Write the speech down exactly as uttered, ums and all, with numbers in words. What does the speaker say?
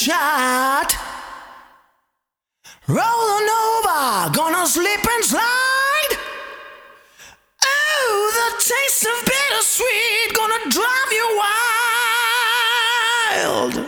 shot. Rolling over, gonna slip and slide. Oh, the taste of bittersweet, gonna drive you wild.